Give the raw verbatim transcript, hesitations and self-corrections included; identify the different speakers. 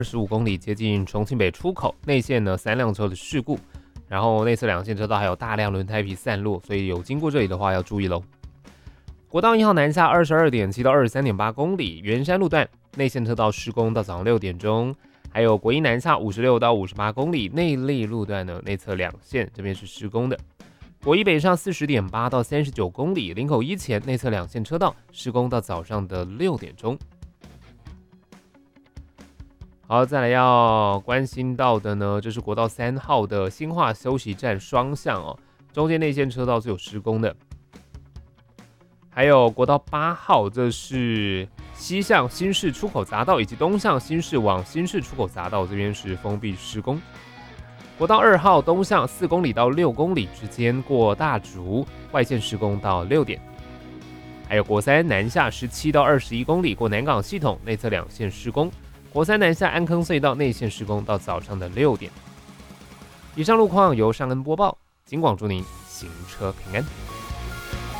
Speaker 1: 二十五公里接近重庆北出口，内线呢三辆车的事故，然后内侧两线车道还有大量轮胎皮散落，所以有经过这里的话要注意喽。国道一号南下二十二点七到二十三点八公里，圆山路段内线车道施工到早上六点钟，还有国一南下五十六到五十八公里，内坜路段呢内侧两线这边是施工的。国一北上四十点八到三十九公里，林口一前内侧两线车道施工到早上的六点钟。好，再来要关心到的呢，这是国道三号的新化休息站双向哦，中间内线车道是有施工的。还有国道八号，这是西向新市出口匝道以及东向新市往新市出口匝道这边是封闭施工。国道二号东向四公里到六公里之间过大竹外线施工到六点。还有国三南下十七到二十一公里过南港系统内侧两线施工。国三南下安坑隧道内线施工到早上的六点。以上路况由尚恩播报，警广祝您行车平安。